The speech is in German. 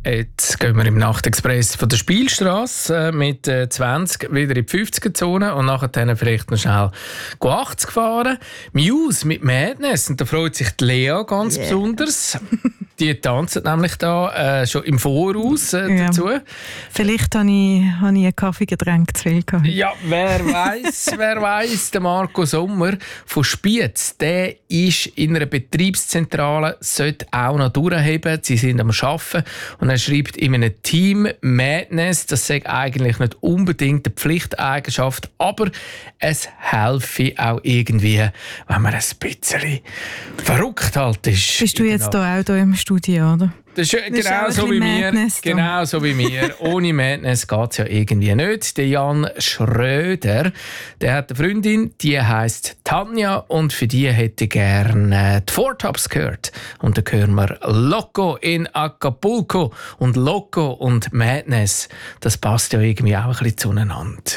Jetzt gehen wir im Nachtexpress von der Spielstrasse mit 20 wieder in die 50er-Zone und nachher dann vielleicht noch schnell 80 fahren. Muse mit Madness, und da freut sich die Lea ganz besonders. Die tanzen nämlich da schon im Voraus dazu. Vielleicht habe ich ein Kaffeegetränk zu viel gehabt. Ja, wer weiß, der Marco Sommer von Spiez, der ist in einer Betriebszentrale, sollte auch noch durchheben. Sie sind am Arbeiten und er schreibt in einem Team Madness, das sei eigentlich nicht unbedingt eine Pflichteigenschaft, aber es helfe auch irgendwie, wenn man ein bisschen verrückt halt ist. Bist du jetzt da auch im Studio, oder? Das ist genau so wie mir. Genau so wie mir. Ohne Madness geht es ja irgendwie nicht. Der Jan Schröder, der hat eine Freundin, die heisst Tanja, und für die hätte ich gerne die Four Tops gehört. Und dann hören wir Loco in Acapulco. Und Loco und Madness, das passt ja irgendwie auch ein bisschen zueinander.